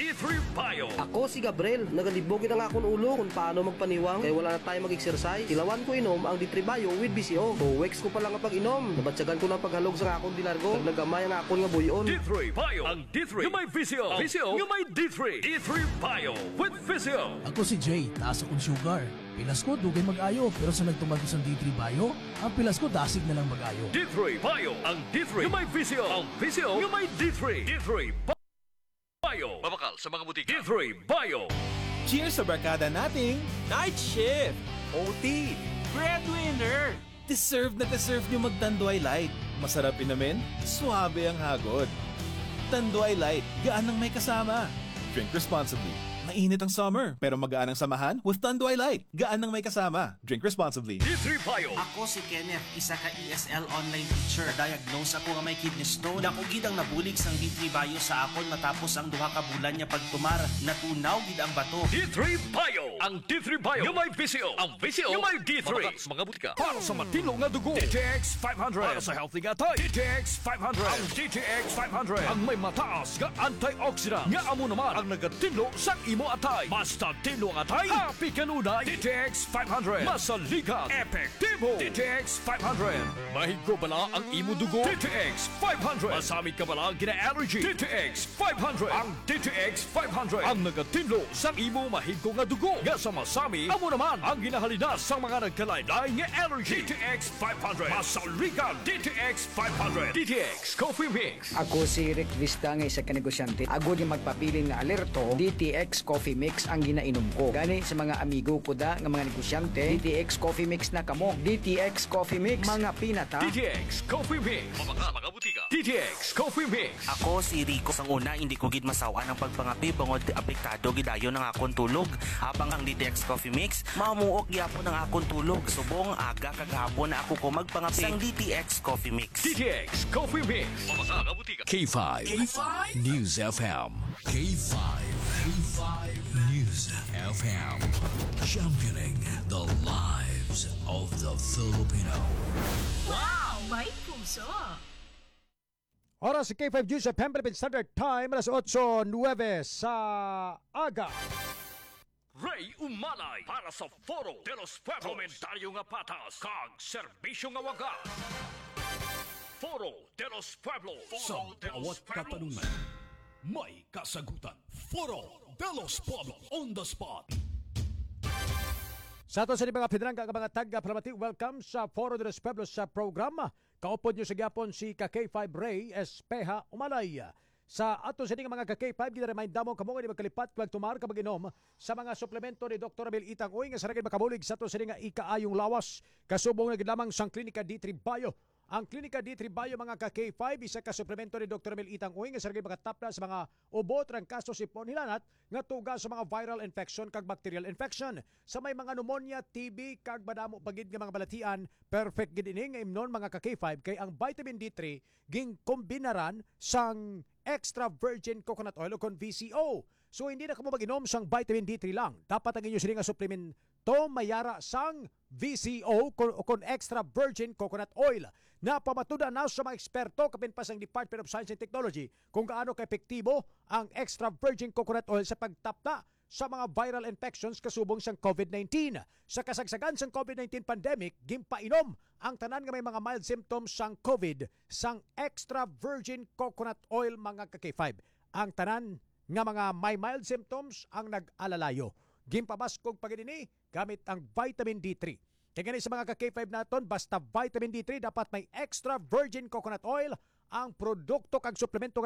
D3 Bio. Ako si Gabriel, nagalibog na nga akong ulo kung paano magpaniwang kaya wala na tayo mag-exercise. Ilawan ko inom ang D3 Bio with BCO. Weeks ko pa lang ang pag-inom. Nabatsagan ko lang paghalog sa akong dilargo. Nagnagamay ang akong nga buyon. D3 Bio. Ang D3 yung may VCO. Ang VCO yung may D3. D3 Bio with VCO. Ako si Jay, taas akong sugar. Pilas ko, dugay mag-ayo. Pero sa nagtumag ko sa D3 Bio, ang pilas ko dasig na lang mag-ayo. D3 Bio. Ang D3 yung may VCO. Ang VCO yung may D3. D3 Bio. Mabakal sa mga butika. D3 Bio. Cheers sa barkada nating Night Shift, OT, Breadwinner. Deserve na deserve nyo mag-Tanduay Light. Masarap inamin, suabe ang hagod. Tanduay Light, gaan ng may kasama. Drink responsibly. Mainit ang summer, pero magaan ang samahan with Tanduay Light. Gaan ng may kasama. Drink responsibly. D3 Bio. Ako si Kenneth, isa ka ESL online teacher. Diagnose ako nga may kidney stone. Dako gid ang nabulig sang D3 Bio sa akon matapos ang duha ka bulan niya pagtumar. Natunaw gid ang bato. D3 Bio. Ang D3 Bio yung may VCO. Ang VCO yung may D3. Mabakal sa mga butika. Para sa matino nga dugo. DTX 500. Para sa healthy nga tayo. DTX 500. Ang DTX 500. Ang may mataas nga antioxidant. Nga amo naman ang nagatinlo sa imo atay. Basta tinlo ang atay. Happy kanunay. DTX 500. Masaligan. Epektibo. DTX 500. Mahigko bala ang imo dugo. DTX 500. Masamit ka bala gina-allergy. DTX 500. Ang DTX 500. Ang nagatinlo sa imo mahigko nga dugo. Nga sa masami, amo naman ang ginahalina sa mga nagkalaylay nga allergy. DTX 500. Masaligan. DTX 500. DTX Coffee Mix. Ako si Rick Vista nga isa ka negosyante. Agod yung magpabilin nga alerto, DTX Coffee Mix ang ginainom ko. Gani sa mga amigo ko da nga mga negosyante, DTX Coffee Mix na kamo. DTX Coffee Mix, mga pinata. DTX Coffee Mix. Mabaka mga butika. DTX Coffee Mix. Ako si Rico. Sang una, hindi ko gid masawaan ang pagpangapi bangod apektado gidayon ng akong tulog. Habang ang DTX Coffee Mix, mamuok gyapon ang akong tulog. Subong aga kagahapon na ako ko magpangapi sang DTX Coffee Mix. DTX Coffee Mix. Mabaka mga butika. K5. News FM. K5. K5 News FM. Championing the lives of the Filipino. Wow! May puso! Oras sa K5 News FM Philippine Standard Time, alas 8:09 sa aga. Ray Umalay para sa Foro de los Pueblos. Komentaryo nga patas kag serbisyo nga waga. Foro de los Pueblos. Sa bawat katanungan, may kasagutan. Foro de los Pueblos on the spot. Sa ato sa mga pinrangka ka mga taga-palamati, welcome sa Foro de los Pueblos sa programa. Kaupod nyo sa gyapon si K5 Ray Espeha Umalay. Sa ato sa mga K5, gina-remind mo kamo nga di magkalipat kag tumar ka mag-inom sa mga suplemento ni Dr. Abel Itang Uy nga sa ragid makabulig sa ato sa nga ikaayong lawas. Kasubong na lamang sang Klinika D3 Bio. Ang Klinika D3 Bio mga ka-K5, isa ka suplemento ni Dr. Mel Itang Uy nga sa mga tapla sa mga ubo, trangkaso, sipon, hilanat nga tuga sa mga viral infection kag bacterial infection. Sa may mga pneumonia, TB kag madamo pagid nga mga balatian, perfect gid ini nga imnon mga ka-K5 kay ang vitamin D3 ging kombinaran sang extra virgin coconut oil o kon VCO. So hindi na kamo mag-inom sang vitamin D3 lang. Dapat ang inyo sila nga suplemento mayara sang VCO o kon extra virgin coconut oil na pamatuda na sa mga eksperto kapin pa sang Department of Science and Technology kung gaano kaepektibo ang extra virgin coconut oil sa pagtapta sa mga viral infections kasubong sang COVID-19. Sa kasagsagan sang COVID-19 pandemic, gimpainom ang tanan nga may mga mild symptoms sang COVID sang extra virgin coconut oil mga ka-K5. Ang tanan nga mga may mild symptoms ang nag-alalayo. Gimpabaskog pagidini gamit ang vitamin D3. Kaya sa mga ka-K5 naton, basta vitamin D3 dapat may extra virgin coconut oil ang produkto kag suplemento